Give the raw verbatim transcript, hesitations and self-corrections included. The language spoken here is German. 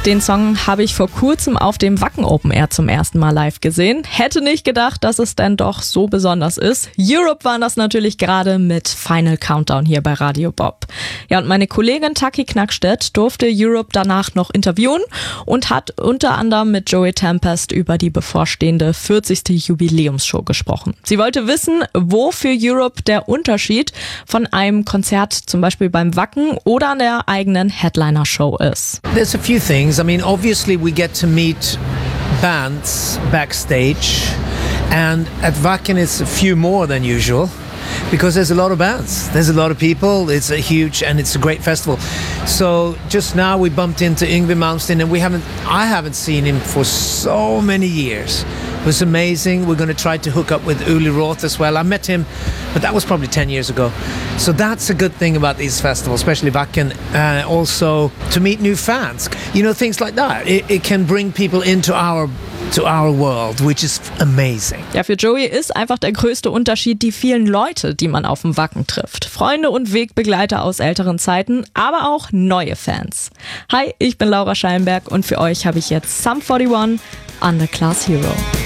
Den Song habe ich vor kurzem auf dem Wacken Open Air zum ersten Mal live gesehen. Hätte nicht gedacht, dass es denn doch so besonders ist. Europe waren das natürlich gerade mit Final Countdown hier bei Radio Bob. Ja, und meine Kollegin Taki Knackstedt durfte Europe danach noch interviewen und hat unter anderem mit Joey Tempest über die bevorstehende vierzigste Jubiläumsshow gesprochen. Sie wollte wissen, wo für Europe der Unterschied von einem Konzert zum Beispiel beim Wacken oder an der eigenen Headliner-Show ist. There's a few things. I mean, obviously we get to meet bands backstage, and at Wacken it's a few more than usual because there's a lot of bands, there's a lot of people, it's a huge and it's a great festival. So just now we bumped into Yngwie Malmsteen, and we haven't I haven't seen him for so many years. It was amazing. We're going to try to hook up with Uli Roth as well. I met him, but that was probably ten years ago. So that's a good thing about these festivals, especially Wacken. Uh, also, to meet new fans. You know, things like that. It, it can bring people into our to our world, which is amazing. Ja, für Joey ist einfach der größte Unterschied die vielen Leute, die man auf dem Wacken trifft. Freunde und Wegbegleiter aus älteren Zeiten, aber auch neue Fans. Hi, ich bin Laura Scheinberg und für euch habe ich jetzt Sum forty-one, Underclass Hero.